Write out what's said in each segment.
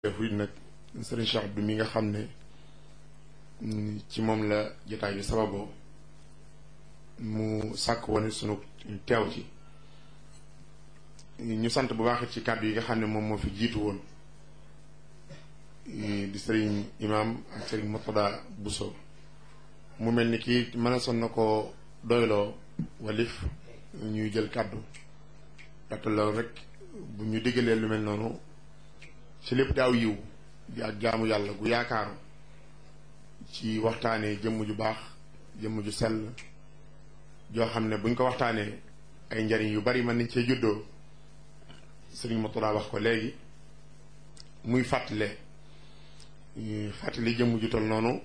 defu nag sëriñ Cheikh Abdou mi nga xam ne ci moom la jotaay bi sababoo mu sàkk woon sunu teew ci ñu sant bu baax ci kàddu yi nga xam ne moom moo fi jiitu woon di sëriñ imam ak sëriñ Murtada Bousso mu mel ni kii mën a son na ko doyloo walif ñuy jël kàddu daata loolu rek bu ñu diggalee lu mel noonu ci lépp daaw yiw di ak jaamu yàlla gu yaakaaru ci waxtaanee jëmm ju baax jëmm ju sell joo xam ne buñ ko waxtaanee ay njariñ yu bari mën nañ cee juddoo sëriñ Murtada wax ko léegi muy fàttali jëmm ju tol noonu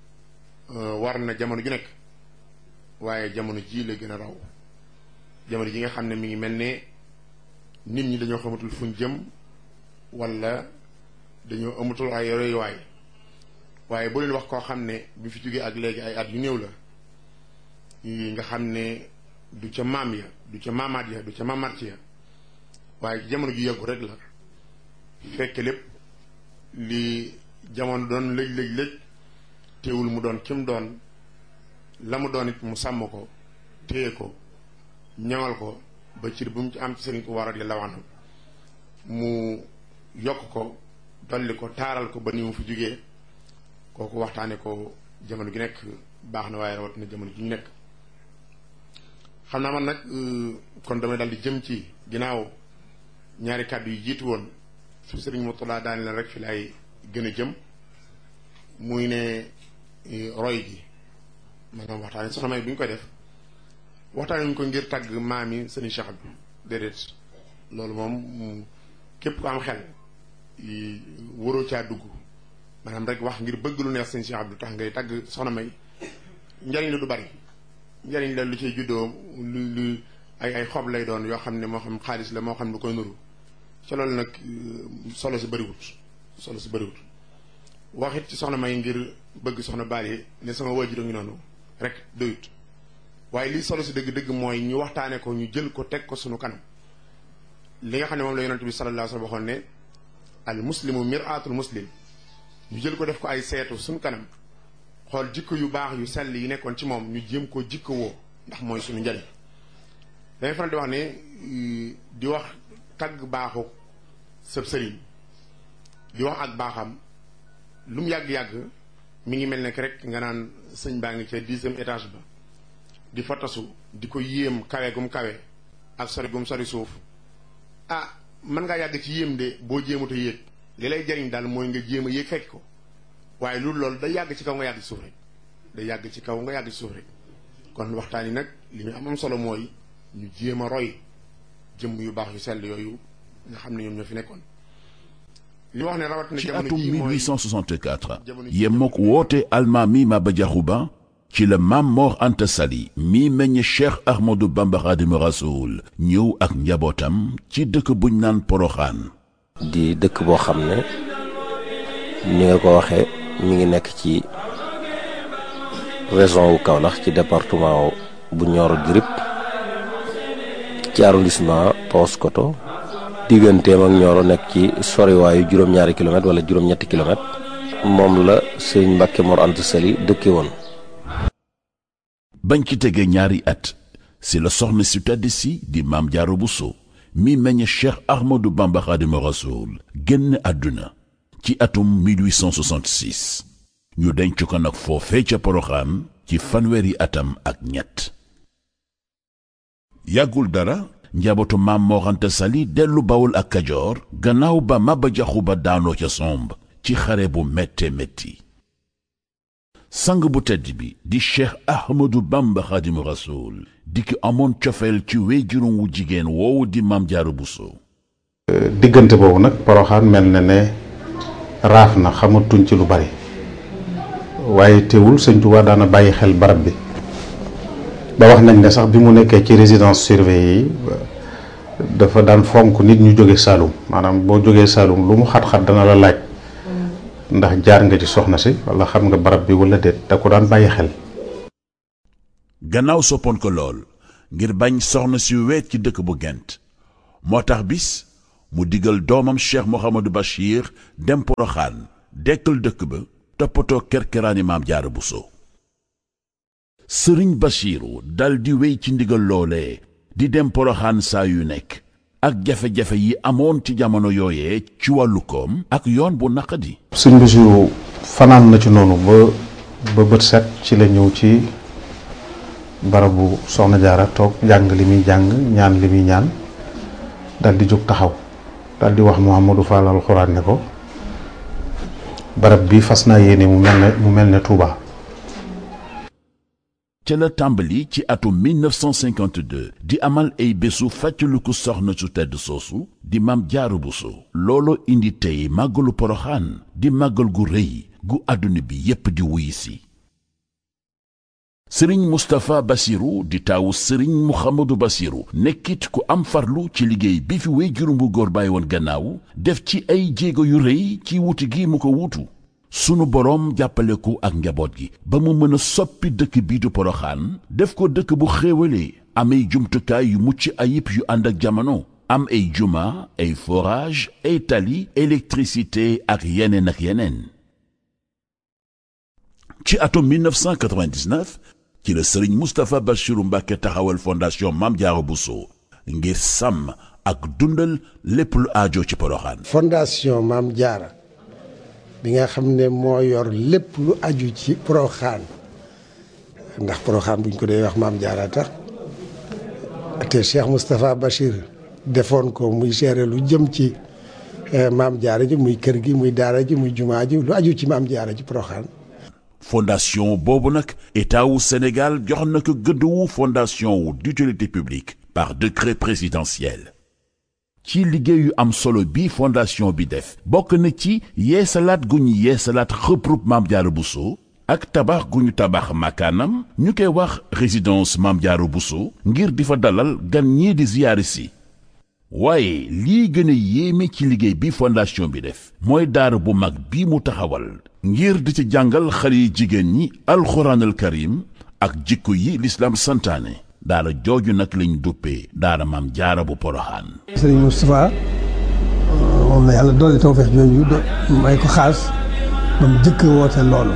war na jamono ju nekk waaye jamono ji la gën a raw jamono ji nga xam ne mi ngi mel ne nit ñi dañoo xamatul fuñ jëm wala dañoo amatul ay royuwaay waaye bu leen wax koo xam ne bi fi jógee ak léegi ay at yu néew la nga xam ne du ca maam ya du ca maamaat ya du ca maamaat ya waaye ci jamono ju yàggu rek la fekk lépp li jamono doon lëj teewul mu doon kim doon la mu doon it mu sàmm ko téye ko ñaŋal ko ba cir bu mu ci am ci Sëriñ Tuubaa radiyallaahu anhu mu yokk ko dolli ko taaral ko ba ni mu fi jógee kooku waxtaane ko jamono gi nekk baax na waaye rawat na jamono ji ñu nekk xam naa man nag kon damay daal di jëm ci ginnaaw ñaari kàddu yi jiitu woon su Sëriñ Murtada daani la rek fi lay gën a jëm muy ne roy gi maanaam waxtaane soxna May bu ñu koy def waxtaane ñu ko ngir tàgg maam yi Sëriñ Cheikh Abdou déedéet loolu moom képp ko am xel waroo caa dugg maanaam rek wax ngir bëgg lu neex Sëriñ Cheikh Abdou tax ngay tàgg soxna May njariñ la du bari njariñ la lu ciy juddoo lu ay xob lay doon yoo xam ne moo xam xaalis la moo xam lu koy nuru ci loolu nag solo si bëriwut waxit ci soxna May ngir bëgg soxna Bally ne sama waajur ngi noonu rek doyut waaye lii solo si dëgg-dëgg mooy ñu waxtaane ko ñu jël ko teg ko sunu kanam li nga xam ne moom la yonent bi sallallahu alayhi wa sallam waxoon ne al muslimu mir'atul muslim ñu jël ko def ko ay seetu suñu kanam xool jikko yu baax yu sell yi nekkoon ci moom ñu jéem ko jikko woo ndax mooy suñu njariñ dañuy faral di wax ne di wax tagg baaxu sëb sëriñ di wax ak baaxam lu mu yàgg-yàgg mi ngi mel ne rek nga naan sëñ baa ngi ca 10e étage ba di fa tasu di ko yéem kawe gum kawe ak sori gum sori suuf mën ngaa yàgg ci yéem de boo jéemut a yéeg li lay jariñ daal mooy nga jéem a yéeg fekk ko waaye loolu day yàgg ci kaw nga yàgg ci suuf rek day yàgg ci kaw nga yàgg ci suuf rek kon waxtaan yi nag li ñu am solo mooy ñu jéem a roy jëmm yu baax yu sell yooyu nga xam ne ñoom ñoo fi nekkoon. li wax ne rawat na ci atum 1864 yemook woote almaami Maba Diakhou Ba ci la Maam Mor Anta Sali mi meññ Cheikh Ahmadou Bamba Khadimu Rasoul ñëw ak njabootam ci dëkk buñ naan Poroxaan di dëkk boo xam ne ni nga ko waxee mi ngi nekk ci région wu Kaolack ci département bu Nioro du Rip ci arrondissement Paoskoto digganteem ak Nioro nekk ci soriwaayu juróom-ñaari kilomètre wala juróom-ñetti kilomètre moom la sëñ Mbàkke Mor Anta Sali dëkke woon. bañ ci tegee ñaari at si la soxna si tedd si di Maam Jaara Buso mi meññ Cheikh Ahmadou Bamba Khadimu Rasoul génn àdduna ci atum 1866 ñu denc ko nag foofee ca Poroxaan ci fanweeri atam ak ñett yàggul dara njabootu Maam Mor Anta Sali dellu Bawol ak Kajoor gannaaw ba Maba Diakhou Ba daanoo ca somb ci xare bu métte métti sang bu tedd bi di Cheikh Ahmadou Bamba Khadimu Rasoul di ki amoon cofeel ci wéyjurum wu jigéen woowu di Maam Jaara Buso diggante boobu nag Poroxaan mel na ne raaf na xamatuñ ci lu bari waaye teewul Sëñ Tuubaa daana bàyyi xel barab bi ba wax nañ ne sax bi mu nekkee ci résidence surveillée yi dafa daan fonk nit ñu jóge Saalum maanaam boo jógee Saalum lu mu xat-xat dana la laaj ndax jaar nga ci soxna si wala xam nga barab bi wala déet da ko daan bàyyi xel. gannaaw soppoon ko lool ngir bañ soxna si weet ci dëkk bu Gent moo tax bis mu digal doomam Cheikh Mouhamadou Bachir dem Poroxaan dekkal dëkk ba toppatoo kerkeraani Maam Jaara Buso. Sëriñ Bachiru dal di wéy ci ndigal loolee di dem Poroxaan saa yu nekk ak jafe-jafe yi amoon ci jamono yooyee ci wàllu koom ak yoon bu naqadi. sëñ Bachiru fanaan na ci noonu ba bët set ci la ñëw ci barabu Soxna Jaara toog jàng li muy jàng ñaan li muy ñaan dal di jóg taxaw dal di wax Mouhamadou Fall alxuraan ne ko barab bi fas naa yéene mu mel ne Touba. ca la tàmbali ci atum 1952 di amal ay bésu fàttaliku soxna su tedd soosu di Maam Jaara Buso. looloo indi tey màggalu Poroxaan di màggal gu rëy gu àdduna bi yépp di wuy si. sëriñ Moustapha Bassirou di taawu sëriñ Mouhamadou Bassirou nekkit ku am farlu ci liggéey bi fi waajuram bu góor bàyyi woon gannaaw def ci ay jéego yu rëy ci wuti gi mu ko wuutu. sunu boroom jàppale ko ak njaboot gi ba mu mën a soppi dëkk bii du Poroxaan def ko dëkk bu xéewalee am ay jumtukaay yu mucc ayib yu ànd ak jamono am ay juma ay forage ay tali électricité ak yeneen ak yeneen. ci atum 1999 ci la sëriñ Moustapha Bassirou Mbacké taxawal fondation Maam Jaara Buso ngir sàmm ak dundal lépp lu aajo ci Poroxaan. fondation Maam Jaara bi nga xam ne moo yor lépp lu aju ci Poroxaan ndax Poroxaan buñ ko dee wax Maam Jaara tax te Cheikh Moustapha Bachir defoon ko muy gérer lu jëm ci Maam Jaara ji muy kër gi muy daara ji muy jumaa ji lu aju ci Maam Jaara ji Poroxaan. fondation boobu nag état wu Sénégal jox na ko gëdd wu fondation wu d'utilité publique par décret présidentiel. ci liggéeyu am solo bi fondation bi def bokk na ci yeesalaat gu ñu yeesalaat xëprub Maam Jaara Buso ak tabax gu ñu tabax makaanam ñu koy wax résidence Maam Jaara Buso ngir di fa dalal gan ñii di ziyaari si. waaye lii gën a yéeme ci liggéey bi fondation bi def mooy daara bu mag bi mu taxawal ngir di ci jàngal xale yi jigéen ñi alxuraanal karim ak jikko yi lislaam santaane. daara jooju nag lañ duppee daara Maam Jaara bu Poroxaan. sëriñ Moustapha moom la yàlla doole tawfeex jooju may ko xaas ba mu jëkk woote loolu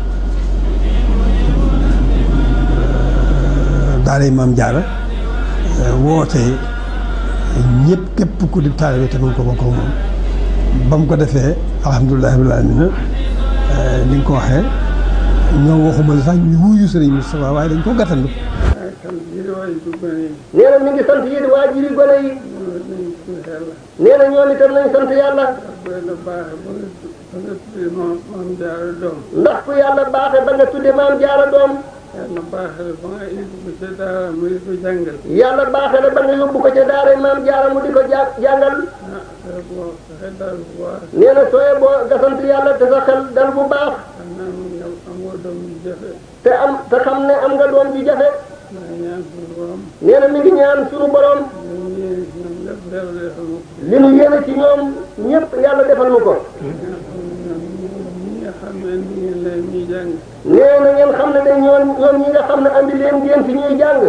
daara Maam Jaara woote ñëpp képp ku di taalibe te mën ko bokk moom ba mu ko defee alhamdulilah rabbil aalamiina ni nga ko waxee ñoo waxuma la sax ñu wuyu sëriñ Moustapha waaye dañ ko gàttandu. nee na mi ngi sant yéen waajuri gone yi. nee na ñoom itam nañ sant yàlla. ndax ku yàlla baaxe ba nga tudde Maam Jaara doom. yàlla baaxe la ba nga yóbbu ko ca daara mu di ko jàngal. yàlla baaxe la ba nga yóbbu ko ca daara Maam Jaara mu di ko jàngal. nee na sooyee boo nga sant yàlla te sa xel dal bu baax. te xam ne am nga doom ji jafe. nee na mi ngi ñaan suñu borom li nu yéene ci ñoom ñëpp yàlla defal nu ko. nee na ngeen xam ne de ñoom ñi nga xam ne andi leen ngeen fi ñuy jàng.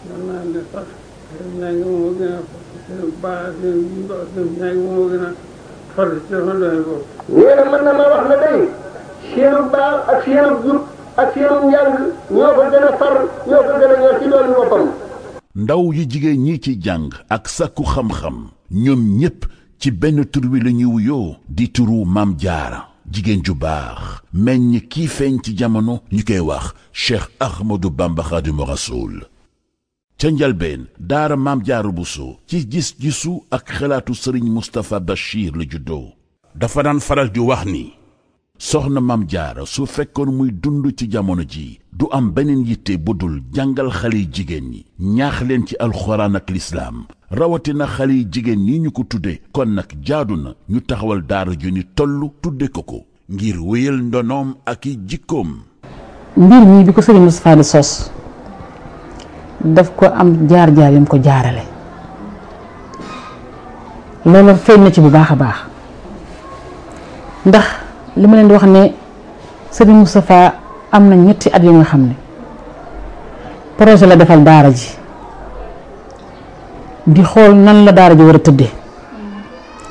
nee na mën na ma wax ne day seenu baax ak seenu jub ak seenu njàng ñoo ko gën a far ñoo ko gën a ñor ci doon boppam. ndaw yu jigéen ñi ci jàng ak sàkku xam-xam ñoom ñépp ci benn tur wi la ñuy wuyoo di turu Maam Jaara jigéen ju baax meññ kii feeñ ci jamono ñu koy wax Cheikh Ahmadou Bamba Khadimu Rasoul. ca njalbeen daara Maam Jaara Buso ci gis-gisu ak xalaatu sëriñ Moustapha Bachir la juddoo dafa daan faral di wax ni soxna Maam Jaara su fekkoon muy dund ci jamono ji du am beneen yitte bu dul jàngal xale yi jigéen ñi ñaax leen ci alxuraan ak lislaam rawatina xale yi jigéen ñi ñu ko tudde kon nag jaadu na ñu taxawal daara ju ni toll tudde ko ngir wéyal ndonoom ak i jikkoom. mbir mi bi ko sëriñ Moustapha di sos daf ko am jaar-jaar yam ko jaarale loolu feeñ na ci bu baax a baax ndax li ma leen di wax ne sëriñ Moustapha am na ñetti at yu nga xam ne projet la defal daara ji di xool nan la daara ji war a tëdde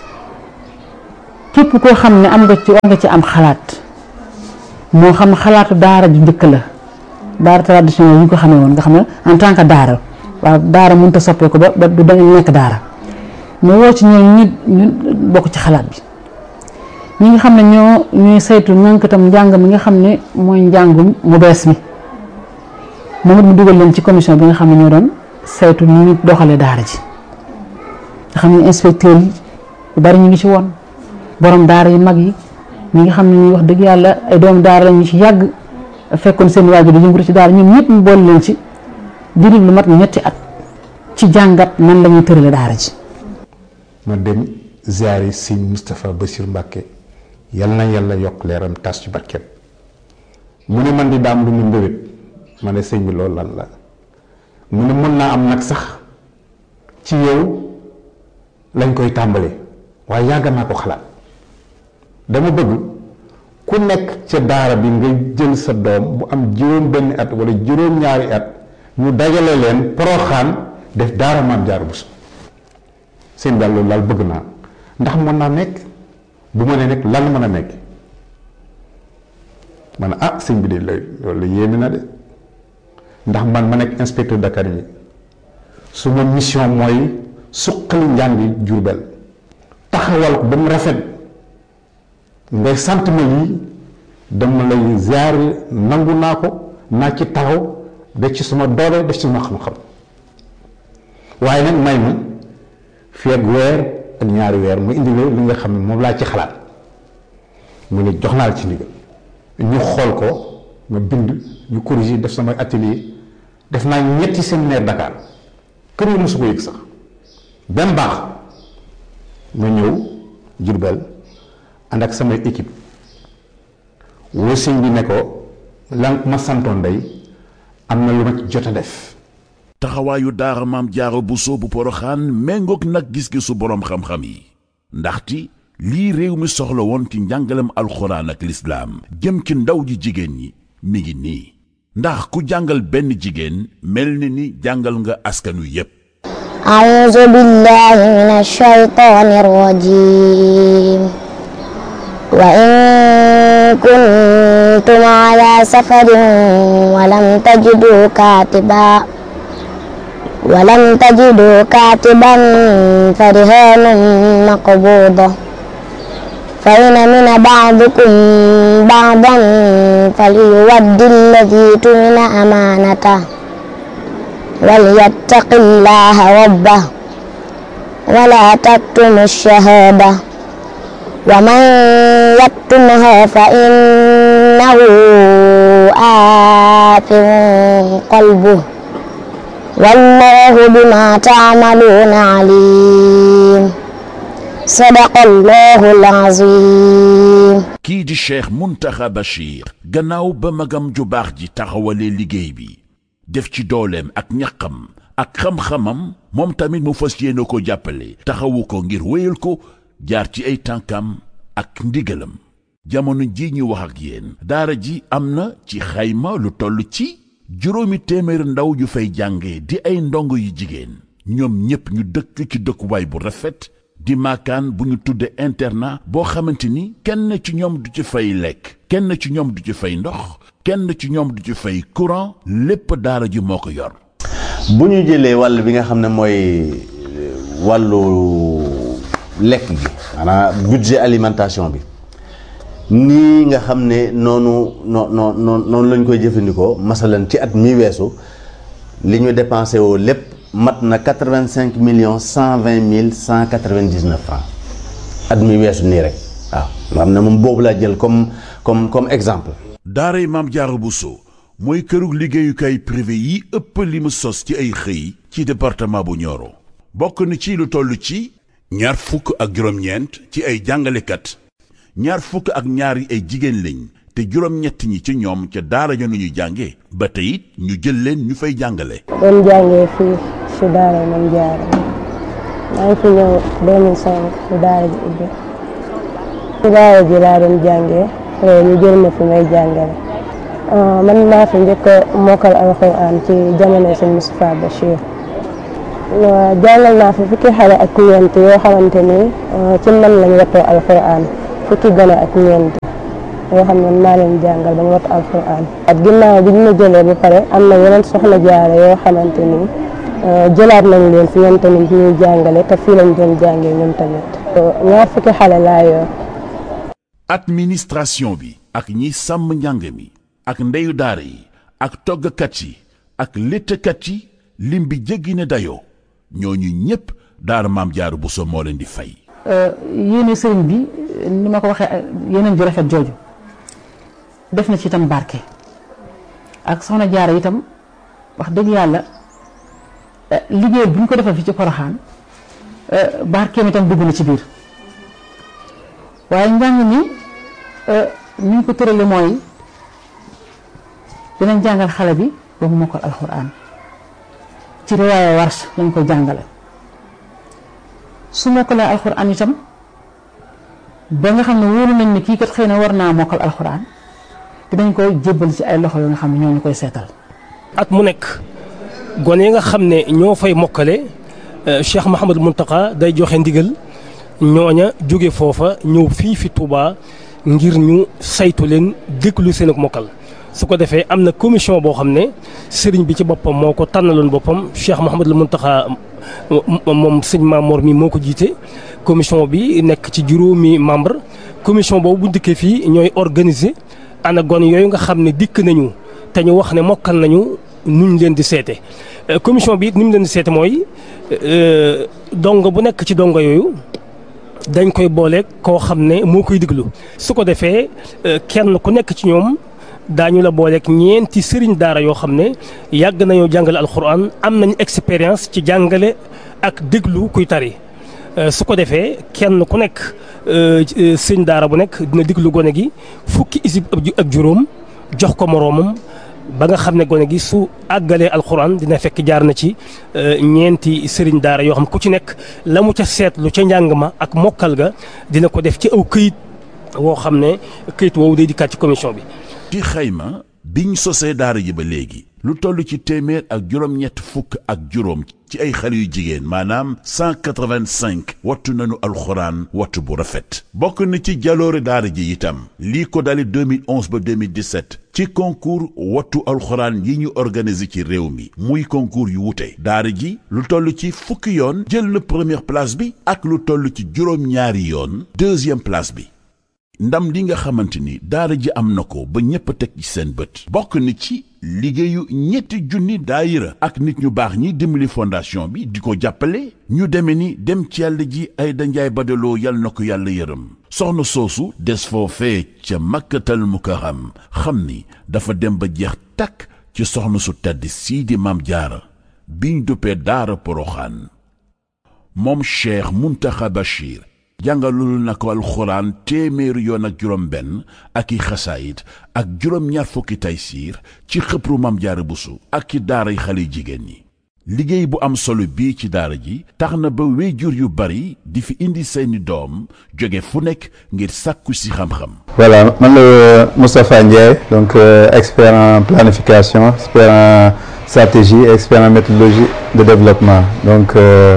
képp koo xam ne am nga ci war nga ci am xalaat moo xam xalaatu daara ju njëkk la daara traditionnel yi ñu ko xamee woon nga xam ne en tant que daara waaw daara mënut a soppeeku ba du da nekk daara mu woo ci ñooñu ñu bokk ci xalaat bi ñi nga xam ne ñooy saytu ñànkatam njàng mi nga xam ne mooy njàngum mu bees mi moom it mu dugal leen ci commission bi nga xam ne ñoo doon saytu ni ñu doxalee daara ji nga xam ne inspecteur yi yu bari ñu ngi ci woon borom daara yu mag yi ñi nga xam ne ñuy wax dëgg yàlla ay doomu daara la ñu ci yàgg fekkoon seen waajur di yëngatu ci daara ñoom ñëpp ñu boole leen ci diiru lu mat ñetti at ci jàngat nan la ñuy tërale daara ji. ma dem ziyaari sëñ Moustapha Bassir Mbacke yal na yàlla yokk leeram tas ci barkeem mu ne man di daam lu mu mbébét ma ne sëñ bi loolu lan la mu ne mën naa am nag sax ci yow lañ koy tàmbalee waaye yàgg naa ko xalaat dama bëgg ku nekk ca daara bi nga jël sa doom bu am juróom benn at wala juróom ñaari at ñu dajale leen Poroxaan def daara Maam Jaara Buso seen daal loolu daal bëgg naa ndax mën naa nekk bu ma nee nekk lan mën a nekk ma ne ah sëñ bi de loolu yéeme na de ndax man ma nekk inspecteur d'académie su ma mission mooy suqali njàngi Jurbel taxawal ko ba mu rafet ngay sant ma lii dama lay ziar nangu naa ko naa ci taxaw def ci suma doole def ci suma xam-xam waaye nag may ma fii ak weer ak ñaari weer mu indi li nga xam ne moom laa ci xalaat mu ne jox naa la ci ndigal ñu xool ko ma bind ñu corriger def sama atelier def naa ñetti séminaire Dakar kër yi mosu ko yëg sax benn baax ma ñëw Jurbel ànd ak samay équipe woo sëñ bi ne ko lan ma santoon day am na lu ma jot a def. taxawaayu daara Maam Jaara Buso bu Poroxaan méngoog nag gis-gisu boroom xam-xam yi ndaxte lii réew mi soxla woon ci njàngalem alxuraan ak lislaam jëm ci ndaw ji jigéen ñi mi ngi nii ndax ku jàngal benn jigéen mel ni jàngal nga askanu yépp. a'uuzu billaahi mina shaytaani rajiim wa in kuntum ala safarin wa lam tajidu kaatiban farihaanun maqbuuda fa in amina ba'dukum ba'dan falyuwaddi alladhii tumina amaanatahu walyattaqi llaaha rabbahu wa laa taktumu ash-shahaadata wa man yaktumhaa fa innahu aathim qalbuhu wallaahu bimaa ta'maluuna aliim. sadaqallaahul aziim. kii di Cheikh Mountakha Bachir gannaaw ba magam ju baax ji taxawalee liggéey bi def ci dooleem ak ñaqam ak xam-xamam moom tamit mu fas yéene ko jàppale taxawu ko ngir wéyal ko jaar ci ay tànkam ak ndigalam jamono ji ñu wax ak yéen daara ji am na ci xayma lu toll ci 700 ndaw yu fay jànge di ay ndongo yu jigéen ñoom ñépp ñu dëkk ci dëkkuwaay bu rafet di maakaan bu ñu tudde internat boo xamante ni kenn ci ñoom du ci fay lekk kenn ci ñoom du ci fay ndox kenn ci ñoom du ci fay courant lépp daara ji moo ko yor. bu ñu jëlee wàll bi nga xam ne mooy wàllu lekk gi maanaam budget alimentation bi nii nga xam ne noonu lañ koy jëfandikoo masalan ci at mi weesu li ñu dépensé woo lépp mat na 85 millions 120 mille 199 francs at mi weesu nii rek waaw nga xam ne moom boobu laa jël comme exemple. daaray Maam Jaara Buso mooy kërug liggéeyukaay privé yi ëpp li mu sos ci ay xëy ci département bu Nioro bokk na ci lu toll ci 29 ci ay jàngalekat 22 ay jigéen lañ te 7 ñi ci ñoom ca daara ja ñu jànge ba tey it ñu jël leen ñu fay jàngale. doon jàngee fii si daara Maam Jaara maa ngi fi ñëw 2005 si daara ji ubbi si daara ji laa doon jàngee ñu jël ma fi may jàngale man maa fi njëkk a mokkal alxuraan ci jamono sëñ Moustapha Bachir jàngal naa fi fukki xale ak ñeent yoo xamante ni ci man lañ wattoo alxuraan fukki gone ak ñeent yoo xam ne maa leen jàngal ba ñu wat alxuraan. at ginnaaw bi ñu ma jëlee ba pare am na yeneen soxna jaara yoo xamante ni jëlaat nañ leen fi ñoom tamit ñuy jàngale te fii lañ doon jàngee ñoom tamit. ñaar fukki xale laa yor. administration bi ak ñi sàmm njàng mi ak ndeyu daara yi ak toggkat yi ak léttkat yi lim bi jéggi ne dayoo ñooñu ñépp daara Maam Jaara Buso moo leen di fay. yéene sëriñ bi ni ma ko waxee yeneen ju rafet jooju def na ci itam barke ak soxna jaara itam wax dëgg yàlla liggéey bu ñu ko defal fi ci Poroxaan barkeem itam dugg na ci biir waaye njàng mi ni ñu ko tërale mooy dinañ jàngal xale bi ba mu mokkal alxuraan ci riwaaya Warsh lañ koy jàngale su mokkalee alxuraan itam ba nga xam ne wóolu nañ ne kii kat xëy na war naa mokkal alxuraan dinañ koy jébbal ci ay loxo yoo nga xam ne ñoo ñu koy seetal. at mu nekk gone yi nga xam ne ñoo fay mokkale Cheikh Mouhamadou Mountakha day joxe ndigal ñooña jóge foofa ñëw fii fi Touba ngir ñu saytu leen déglu seen ak mokkal. su ko defee am na commission boo xam ne sëriñ bi ci boppam moo ko tànnaloon boppam Cheikh Mouhamadou Mountakha moom sëñ Mamor mi moo ko jiite. commission bi nekk ci juróomi membre commission boobu bu dikkee fii ñooy organiser ana gone yooyu nga xam ne dikk nañu te ñu wax ne mokkal nañu nuñ leen di seete. commission bi it ni mu leen di seete mooy dongo bu nekk ci dongo yooyu dañ koy booleeg koo xam ne moo koy diglu su ko defee kenn ku nekk ci ñoom. daañu la booleeg ñeenti sëriñ daara yoo xam ne yàgg nañoo jàngale alxuraan am nañ expérience ci jàngale ak déglu kuy tari su ko defee kenn ku nekk sëriñ daara bu nekk dina déglu gone gi fukki isib ak juróom jox ko moroomam ba nga xam ne gone gi su àggalee alxuraan dina fekk jaar na ci ñeenti sëriñ daara yoo xam ku ci nekk la mu ca seetlu ca njàng ma ak mokkal ga dina ko def ci aw këyit woo xam ne këyit woowu day dikkaat ci commission bi. ci xayma biñ sosee daara ji ba léegi lu toll ci téeméer ak juróom-ñett fukk ak juróom ci ay xale yu jigéen maanaam 185 wattu nañu alxuraan wattu bu rafet bokk na ci jaloore daara ji itam lii ko dale 2011 ba 2017 ci concours wattu alxuraan yi ñu organisé ci réew mi muy concours yu wute daara ji lu toll ci fukki yoon jël na première place bi ak lu toll ci juróom-ñaari yoon deuxième place bi ndam li nga xamante ni daara ji am na ko ba ñépp a teg ci seen bët bokk na ci liggéeyu ñetti junni daayira ak nit ñu baax ñi dimbali fondation bi di ko jàppale ñu deme ni dem ci yàlla ji Ayda Njaay Badaloo yal na ko yàlla yërëm soxna soosu des foofee ca Makkatal Mukarram xam ni dafa dem ba jeex takk ci soxna su tedd sii di Maam Jaara biñ duppee daara Poroxaan moom Cheikh Muntaxa Bachir jàngalul na ko alxuraan téeméeri yoon ak juróom benn ak i xasaayit ak juróom-ñaar fukki taysiir ci xëpru Maam Jaara Buso ak ci daaray xale jigéen ñi liggéey bu am solo bii ci daara ji tax na ba wéyjur yu bari di fi indi seeni doom jóge fu nekk ngir sàkku si xam-xam. Voilà, man la Moustapha Ndiaye donc expert en planification expert en stratégie et expert en méthodologie de développement donc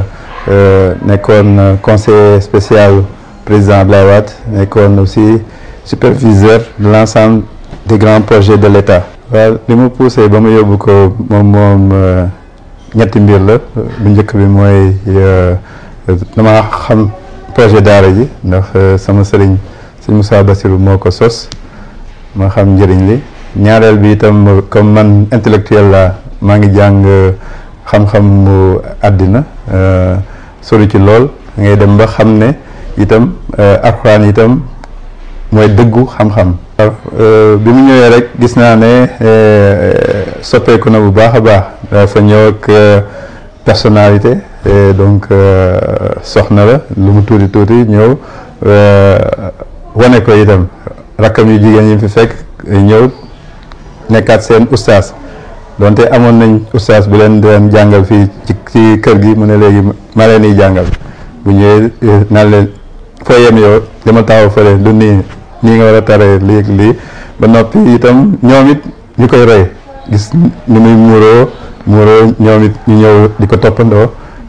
nekkoon conseiller spécial président Abdoulaye Wade nekkoon aussi superviseur de l'ensemble des grands projets de l'État. waaw li mu poussé ba mu yóbbu ko moom ñetti mbir la bu njëkk bi mooy dama xam projet daara ji ndax sama sëriñ sëñ Moussa Bassirou moo ko sos ma xam njëriñ li ñaareel bi itam comme man intellectuel la maa ngi jàng xam-xam mu àddina sori ci lool ngay dem ba xam ne itam alxuraan itam mooy dëggu xam-xam. bi mu ñëwee rek gis naa ne soppeeku na bu baax a baax dafa ñëw ak personnalité donc soxna la lu mu tuuti tuuti ñëw wane ko itam rakkam yu jigéen yi fi fekk ñëw nekkaat seen ustaas donte amoon nañ ustaas bu leen doon jàngal fii ci kër gi mu ne léegi ma leen di jàngal bu ñëwee naan leen foo yem yow dama taxaw fële du nii nga war a taree lii ba noppi itam ñoom it ñu koy roy gis ni muy muuroo ñoom it ñu ñëw di ko toppandoo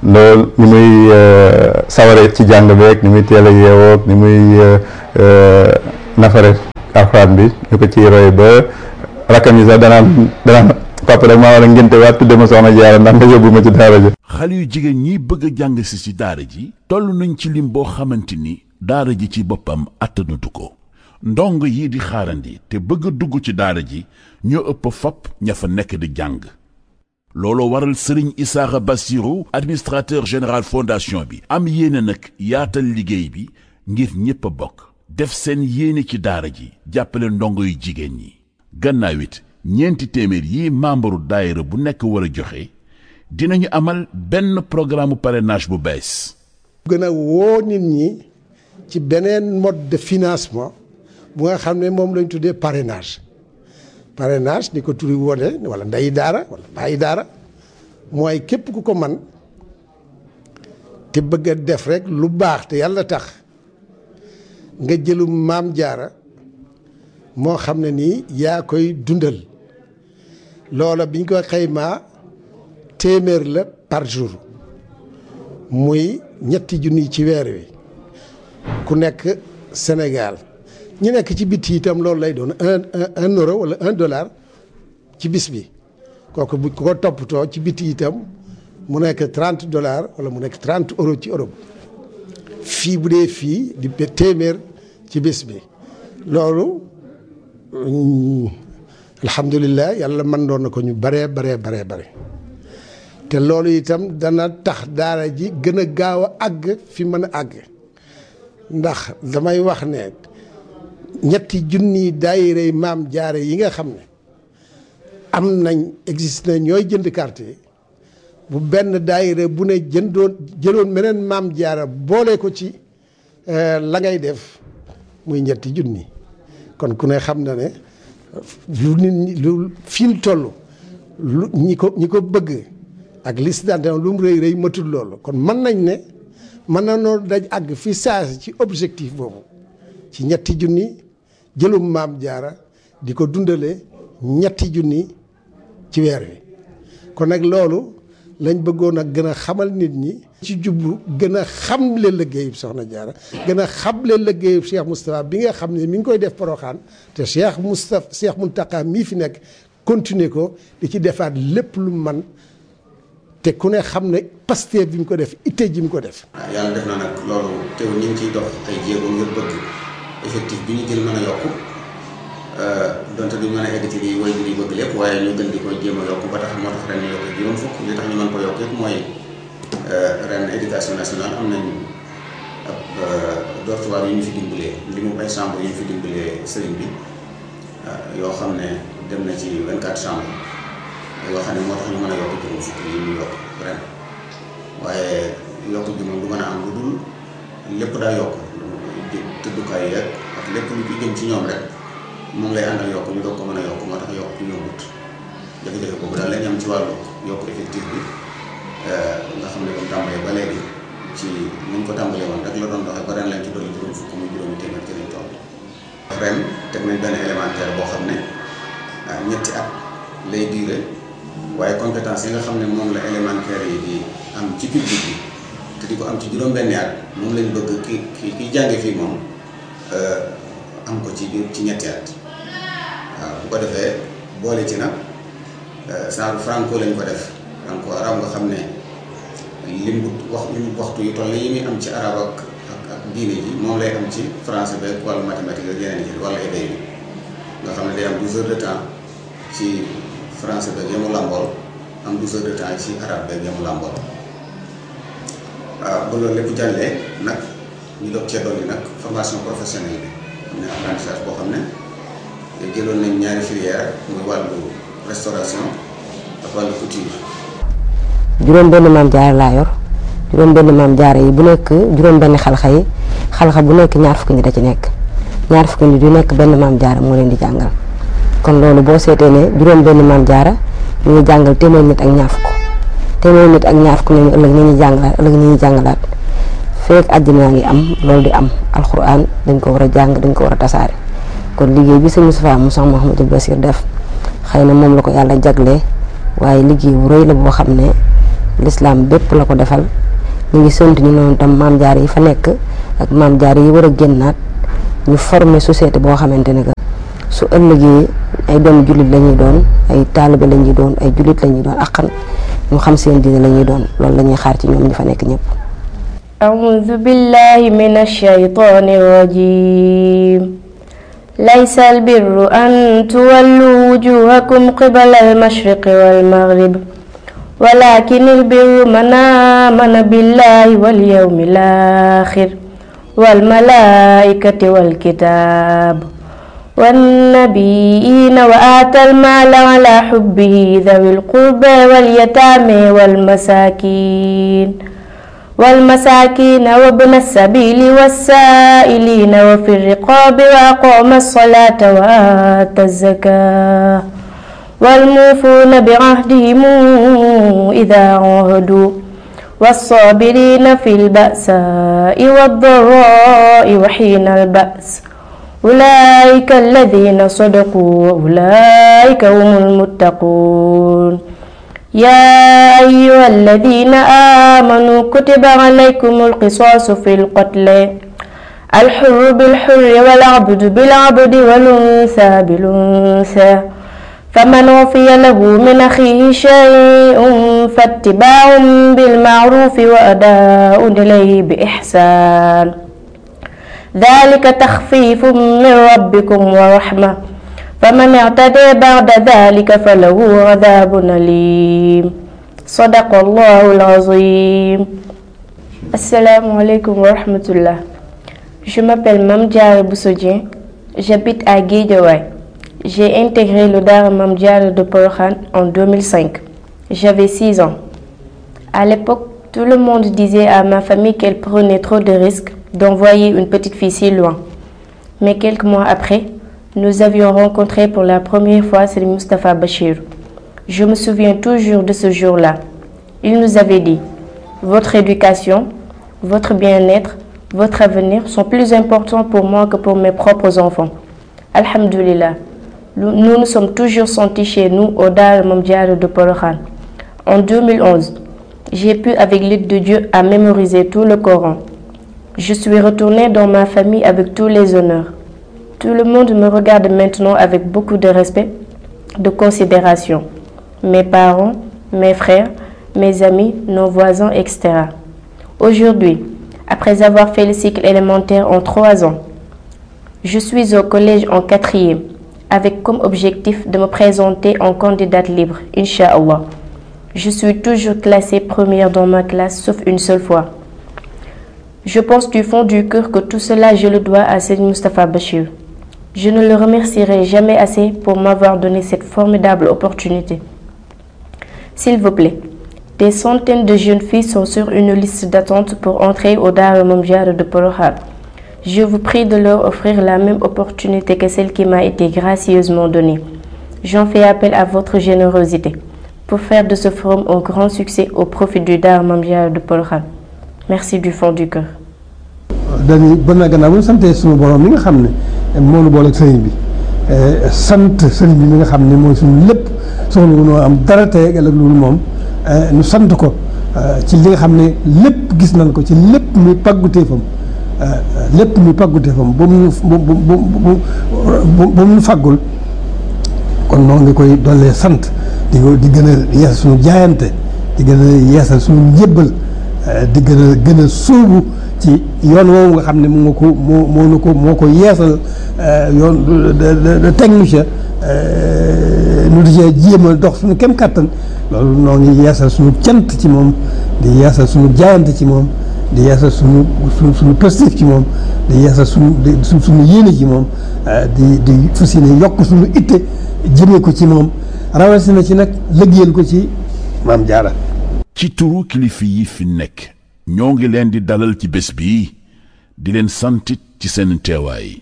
loolu ni muy saware ci jàng beeg ni muy teel a yeewoog ni muy nafare alxuraan bi ñu ko ciy roy ba rakkam yi sax danaan papa rek maa war a ngénte waat tudde ma soxna Jaara ndax nga yóbbu ma ci daara ji. xale yu jigéen ñi bëgg a jàng si ci daara ji toll nañ ci lim boo xamante ni daara ji ci boppam attanatu ko ndongo yi di xaarandi te bëgg a dugg ci daara ji ñoo ëpp fopp ña fa nekk di jàng looloo waral Serigne Issakha Bassirou administrateur général fondation bi am yéene nag yaatal liggéey bi ngir ñépp a bokk def seen yéene ci daara ji jàppale ndongo yu jigéen ñi gannaaw it ñeenti téeméer yi membre daayira bu nekk war a joxe dinañu amal benn programme parrainage bu bees. gën a woo nit ñi ci beneen mode de financement bu nga xam ne moom lañ tuddee parrainage ni ko turi wone wala ndeyi daara wala bàyyi daara mooy képp ku ko man te bëgg a def rek lu baax te yàlla tax nga jëlum maam jaara moo xam ne nii yaa koy dundal loola biñ ko xaymaa téeméer la par jour muy ñetti junni ci weer wi ku nekk Sénégal ñu nekk ci biti itam loolu lay doon un euro wala $1 ci bis bi kooku bu ko toppatoo ci biti itam mu nekk $30 wala mu nekk 30 euros ci Europe fii bu dee fii di téeméer ci bis bi loolu alhamdulilah yàlla mën doon na ko ñu bare te loolu itam dana tax daara ji gën a gaaw a àgg fi mën a àgg ndax damay wax ne ñetti junni daayira maam jaare yi nga xam ne am nañ existe na ñooy jënd carte yi bu benn daayira bu ne jëloon meneen maam jaara boole ko ci la ngay def muy ñetti junni kon ku ne xam na ne lu nit ñi lu fi mu toll lu ñi ko bëgg ak liste d'adhésion lu mu rëy matul loolu kon mën nañ ne mën na noonu daj àgg fi saasi ci objectif boobu ci ñetti junni jëlum maam jaara di ko dundale ñetti junni ci weer wi kon nag loolu lañ bëggoon a gën a xamal nit ñi ci jublu gën a xamle liggéeyub soxna jaara gën a xamle liggéeyub Cheikh Moustapha bi nga xam ne mi ngi koy def Porokhane te Cheikh Mountakha mii fi nekk continuer ko di ci defaat lépp lu man te ku ne xam ne Pastef bi mu ko def itte ji mu ko def. yàlla def na nag loolu teew ñu ngi ciy dox ay jéego ngir bëgg effectif bi ñu jël mën a yokku donte duñ mën a egg ci lii woy bi bëgg lépp waaye ñu gën di ko jéem a yokku ba tax moo tax ren ñu yokk juróom fukk li tax ñu mën ko yokk yëpp mooy ren éducation nationale am nañ ab dortoir yu ñu fi dimbalee li mu ay chambre yu ñu fi dimbalee sëriñ bi yoo xam ne dem na ci 24 chambres yoo xam ne moo tax ñu mën a yokk juróom fukk yi ñu yokk ren waaye yokk bi moom du mën a am lu dul lépp daa yokk tëddukaay yeeg ak lépp lu ci jëm ci ñoom rek moom lay àndal yokk ñu doog ko mën a yokk moo tax yokk yombut jafe-jafe boobu daal lañ am ci wàllu yokk effectif bi nga xam ne comme tàmbalee ba léegi ci niñ ko tàmbalee woon rek la doon doxee ba ren lañ ci dolli juróom fukk muy juróomi téeméer ci lañ toll ren teg nañ benn élémentaire boo xam ne ñetti at lay diire waaye compétence yi nga xam ne moom la élémentaire yi di am ci public bi te di ko am ci juróom-benni at moom lañ bëgg ki jànge fii moom am ko ci ñetti at waaw bu ko defee boole ci nag genre franco lañ ko def franco arab nga xam ne lim waxtu yu toll yi muy am ci arab ak diine ji moom lay am ci français beeg wàllu mathématique ak yeneen yi wala éday bi nga xam ne day am 12 heures de temps ci français beeg yamu làmbool am 12 heures de temps ci arabe beeg yamu làmbool waaw ba loolu lépp jàllee nag ñu doog cee dolli nag formation professionnelle bi am na apprentissage boo xam ne jëloon nañ ñaari filière muy wàllu restauration ak wàllu couture. juróom benn maam jaara laa yor juróom benn maam jaara yi bu nekk juróom benn xalxa yi xalxa bu nekk ñaar fukki nit da ci nekk ñaar fukki nit yu nekk benn maam jaara moo leen di jàngal kon loolu boo seetee ne juróom benn maam jaara ñu ngi jàngal téeméer nit ak ñaar fukk téeméer nit ak ñaar fukk nañu ëllëg ñu ñuy jàngalaat ëllëg ñu ñuy jàngalaat feek àddina ngi am loolu di am alxuraan dañ ko war a jàng dañ ko war a tasaare kon liggéey bi sëñ Moustapha mu Cheikh Mouhamadou Bassir def xëy na moom la ko yàlla jaglee waaye liggéey bu rëy la boo xam ne l'islam bépp la ko defal. ñu ngi sant ñu noonu tam maam jaar yi fa nekk ak maam jaar yi war a génnaat ñu former société boo xamante ne que su ëllëgee ay doomu jullit la ñuy doon ay taalibe la ñuy doon ay jullit la ñuy doon akkan ñu xam seen diine la ñuy doon loolu la ñuy xaar ci ñoom ñu fa nekk ñëpp. a'uuzu billahi minash shaytaanir rajiim. laysa al-birru an tuwallu wujuhakum qibala al-mashriqi wal-maghrib. ولكن البر من آمن بالله واليوم الآخر والملائكة والكتاب والنبيين وآتى المال على حبه ذوي القربى واليتامى والمساكين وابن السبيل والسائلين وفي الرقاب وأقام الصلاة وآتى الزكاة والموفون بعهدهم إذا عاهدوا والصابرين في البأساء والضراء وحين البأس أولئك الذين صدقوا وأولئك هم المتقون. يا أيها الذين آمنوا كتب عليكم القصاص في القتل الحر بالحر والعبد بالعبد والأنثى بالأنثى فمن عفي له من أخيه شيء فاتباع بالمعروف وأداء إليه بإحسان ذلك تخفيف من ربكم ورحمة فمن اعتدى بعد ذلك فله عذاب أليم. صدق الله العظيم. Assalamu alaikum wa rahmatullah. Je m'appelle Mame Diarra Bousso Dieng. J'habite à Guédiawaye. J'ai intégré le Daara Mame Diarra de Porokhane en 2005. J'avais 6 ans. À l'époque, tout le monde disait à ma famille qu'elle prenait trop de risques d'envoyer une petite fille si loin. Mais quelques mois après, nous avions rencontré pour la première fois Serigne Moustapha Bachir. Je me souviens toujours de ce jour-là. Il nous avait dit: votre éducation, votre bien-être, votre avenir sont plus importants pour moi que pour mes propres enfants. Alhamdulillah. Nous nous sommes toujours sentis chez nous au Daara Mame Diarra de Porokhane. En 2011, j'ai pu, avec l'aide de Dieu, à mémoriser tout le Coran. Je suis retournée dans ma famille avec tous les honneurs. Tout le monde me regarde maintenant avec beaucoup de respect, de considération. Mes parents, mes frères, mes amis, nos voisins, etc. Aujourd'hui, après avoir fait le cycle élémentaire en 3 ans, je suis au collège en 4e, avec comme objectif de me présenter en candidate libre, Inch'Allah. Je suis toujours classée première dans ma classe, sauf une seule fois. Je pense du fond du cœur que tout cela, je le dois à Serigne Moustapha Bachir. Je ne le remercierai jamais assez pour m'avoir donné cette formidable opportunité. S'il vous plaît, des centaines de jeunes filles sont sur une liste d'attente pour entrer au Daara Mame Diarra de Porokhane. Je vous prie de leur offrir la même opportunité que celle qui m'a été gracieusement donnée. J'en fais appel à votre générosité pour faire de ce forum un grand succès au profit du Daara Mame Diarra de Porokhane. Merci du fond du cœur. dañuy ba na gannaaw bu ñu santee suñu borom mi nga xam ne moo nu boole ak sëriñ bi sant sëriñ bi mi nga xam ne mooy suñu lépp soxla noo am dara tey ak ëllëg loolu moom nu sant ko ci li nga xam ne lépp gis nañ ko ci lépp muy pàgguteefam ba mu faggul kon noonu nga koy dollee sant di gën a yeesal suñu jaayante di gën a yeesal suñu njébbal di gën a sóobu ci yoon woowu nga xam ne moo ko yeesal yoon teg nu ca nu di cee jéem a dox suñu kem kàttan loolu noo ngi yeesal suñu cant ci moom di yeesal suñu jaayante ci moom di yeesal suñu positif ci moom di yeesal suñu yéene ci moom di fas yéene yokk suñu itte jëmee ko ci moom rawatina ci nag liggéeyal ko ci Mame Diarra. ci turu kilifa yi fi nekk ñoo ngi leen di dalal ci bés bi di leen santit ci seen teewaay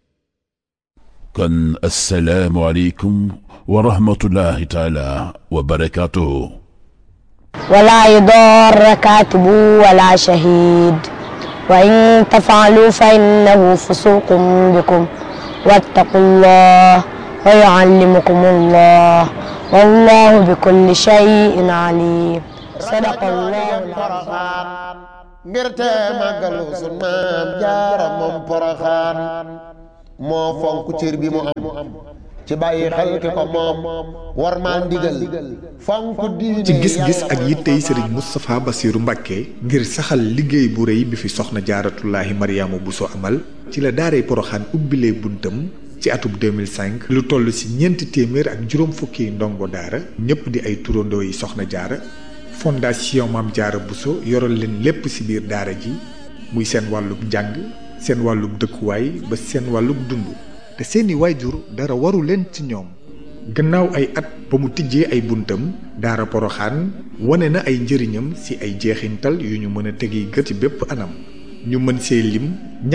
kon assalaamu aleykum wa rahmatullahi taala wa barakaatuhu. ولا يضار كاتب ولا شهيد وإن تفعلوا فإنه فسوق بكم واتقوا الله ويعلمكم الله والله بكل شيء عليم. sadaqallahu Poroxaan ngir te màggalu sun maam jaara moom Poroxaan moo fonk cër bi mu am ci bàyyi xel ki ko moom war maa ndigal fonk diine ci gis-gis ak yittey sëriñ Moustapha Bassirou Mbacké ngir saxal liggéey bu rëy bi fi soxna jaaratullaahi Mariama Bousso amal ci la daaray Poroxaan ubbilee buntam ci atub 2005 lu toll ci 400 ak juróom fukki ndongo daara ñëpp di ay turandoo yi soxna jaara fondation Maam Jaara Bousso yoral leen lépp ci biir daara ji muy seen wàllub njàng seen wàllub dëkkuwaay ba seen wàllub dund te seeni waajur dara waru leen ci ñoom gannaaw ay at ba mu tijjee ay buntam daara Poroxaan wane na ay njëriñam ci ay jeexintal yu ñu mën a tegi gët ci bépp anam ñu mën see lim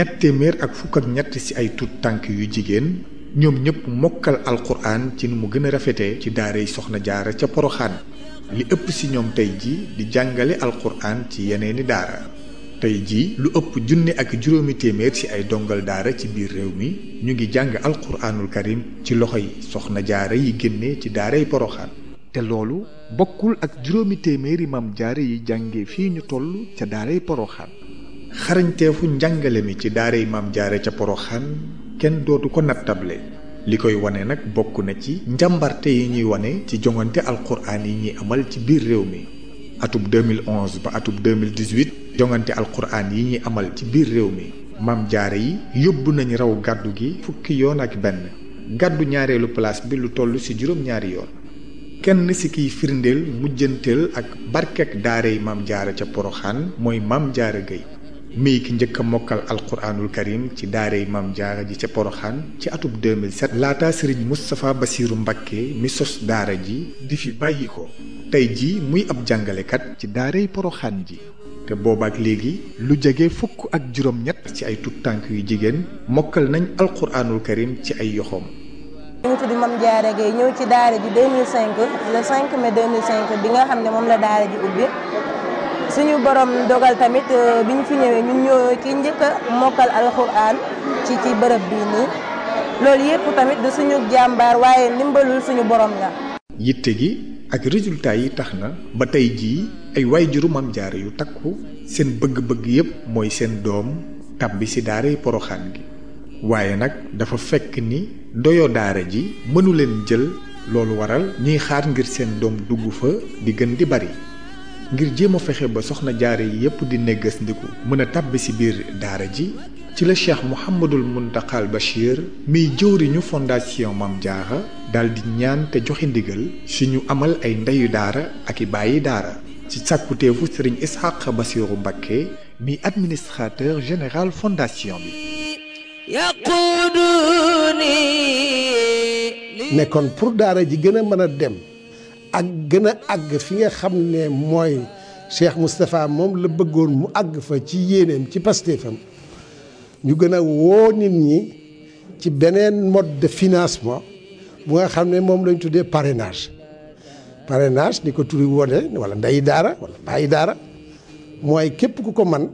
253 ci ay tut tànk yu jigéen ñoom ñëpp mokkal alquran ci nu mu gën a rafetee ci daaray soxna jaara ca Poroxaan li ëpp ci ñoom tey ji di jàngale alquran ci yeneeni daara tey ji lu ëpp 1,500 ci ay dongal daara ci biir réew mi ñu ngi jàng alquranul karim ci loxoy soxna jaara yi génne ci daaray Poroxaan te loolu bokkul ak 200 maam jaara yi jànge fii ñu toll ca daaray Poroxaan xarañteefu njàngale mi ci daaray maam jaara ca Poroxaan kenn dootu ko nattable li koy wane nag bokk na ci njàmbarte yi ñuy wane ci jongante alquran yi ñuy amal ci biir réew mi atub 2011 ba atub 2018 jongante alquran yi ñuy amal ci biir réew mi maam jaara yi yóbbu nañ raw gàddu gi fukki yoon ak benn gàddu ñaareelu place bi lu toll ci juróom-ñaari yoon kenn ci kiy firndeel mujjanteel ak barkek daaray maam jaara ca Poroxaan mooy maam jaara Gueye mii ki njëkk a mokkal alquranul karim ci daaray maam jaara ji ca Poroxaan ci atub 2007 laata sëriñ Moustapha Bassirou Mbacké mi sos daara ji di fi bàyyi ko tey ji muy ab jàngalekat ci daaray Poroxaan ji te boobaak léegi lu jege fukk ak juróom-ñett ci ay tut tànk yu jigéen mokkal nañ alquranul karim ci ay yoxoom ñu tudd Mame Diarra Gueye ñëw ci daara ji 2005 le 5 mai 2005 bi nga xam ne moom la daara ji ubbi suñu borom dogal tamit bi ñu fi ñëwee ñun ñoo ki njëkk a mokkal alxuraan ci bërëb bii nii loolu yëpp tamit du suñu jàmbaar waaye ndimbalul suñu borom la. yitte gi ak résultat yi tax na ba tey jii ay waajuru Mame Diarra yu takku seen bëgg-bëgg yépp mooy seen doom tàbbi ci daaray Poroxaan gi waaye nag dafa fekk ni doyo daara ji mënu leen jël loolu waral ñuy xaar ngir seen doom dugg fa di gën di bari ngir jéem a fexe ba soxna jaara yi yépp di neggas ndiku mën a tàbbi ci biir daara ji ci la Cheikh Mouhamadul Mountakha Bachir miy jëwriñu fondation Mame Diarra daal di ñaan te joxe ndigal si ñu amal ay ndeyu daara ak i bàyyi daara ci sàkkuteefu Serigne Ishaq Bassirou Mbacké mi administrateur général fondation bi ne kon pour daara ji gën a mën a dem ak gën a àgg fi nga xam ne mooy Cheikh Moustapha moom la bëggoon mu àgg fa ci yéeneem ci pastéefam ñu gën a woo nit ñi ci beneen mode de financement bu nga xam ne moom lañ tuddee parrainage parrainage ni ko turi wone wala ndeyi daara wala bàyyi daara mooy képp ku ko man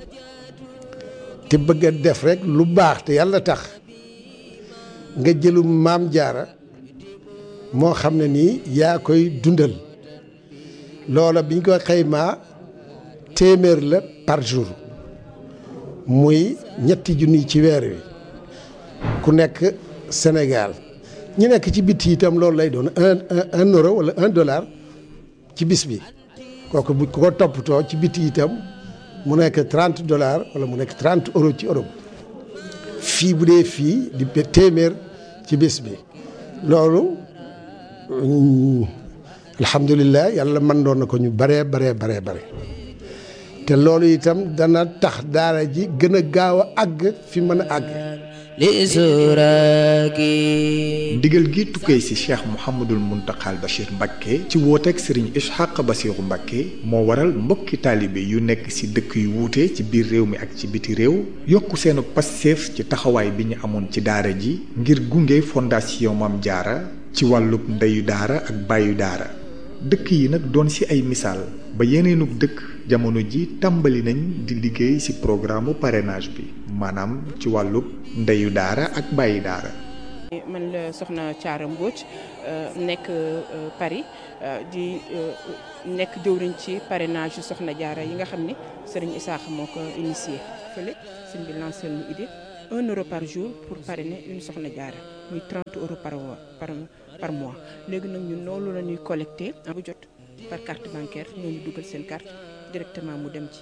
te bëgg a def rek lu baax te yàlla tax nga jëlu Maam Jaara moo xam ne nii yaa koy dundal loola biñ ko xaymaa téeméer la par jour muy 3 junni ci weer wi ku nekk Sénégal ñi nekk ci bitti itam loolu lay doon un euro wala $1 ci bis bi kooku bu ko toppatoo ci bitti itam mu nekk $30 wala mu nekk 30 euros ci Europe fii bu dee fii di téeméer ci bis bi loolu alhamdulilah yàlla mën doon na ko ñu bare te loolu itam dana tax daara ji gën a gaaw a àgg fi mën a àgg ndigal gi tukkee ci Cheikh Mouhamadul Mountakha Bachir Mbacké ci wooteeg Serigne Ishaq Bassirou Mbacké moo waral mbokki taalibe yu nekk ci dëkk yu wuute ci biir réew mi ak ci biti réew yokku seenu passeef ci taxawaay bi ñu amoon ci daara ji ngir gunge fondation Mame Diarra ci wàllub ndeyu daara ak bàyyu daara dëkk yi nag doon ci ay misaal ba yeneenug dëkk jamono ji tàmbali nañ di liggéey ci programme parrainage bi maanaam ci wàllub ndeyu daara ak bàyyi daara man la soxna Thiara Mbodj nekk Paris di nekk jëwriñ ci parrainage yu soxna Diarra yi nga xam ne Serigne Issakha moo ko initié fële sëñ bi lancé lu idée 1 euro par jour pour parrainer une soxna Diarra muy 30 euros par mois léegi nag ñun loolu la ñuy collecté bu jot par carte bancaire ñooñu dugal seen carte directement mu dem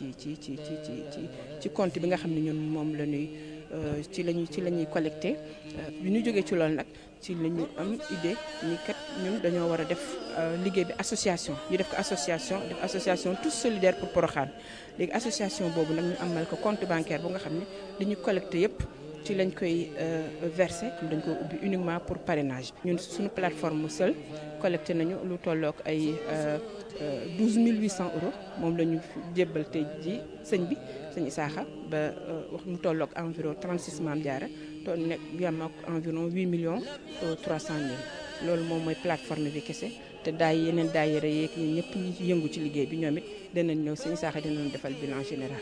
ci compte bi nga xam ne ñun moom la ñuy ci la ñuy collecté bi ñu jógee ci loolu nag ci la ñu am idée ni kat ñun dañoo war a def liggéey bi association ñu def ko association tous solidaires pour Porokhane léegi association boobu nag ñu amal ko compte bancaire bu nga xam ne li ñu collecté yëpp ci lañ koy versé dañ ko ubbi uniquement pour parrainage ñun suñu plateforme seul collecté nañu lu tollook ay 12 800 euros moom la ñu jébbal tey ji sëñ Issakha ba wax mu tollook environ 36 Mame Diarra to nekk yam ak environ 8 millions 300 mille loolu moom mooy plateforme bi kese te yeneen daayira yeeg ñun ñëpp ñi yëngu ci liggéey bi ñoom it danañ ñëw sëñ Issakha dinañ defal bilan général.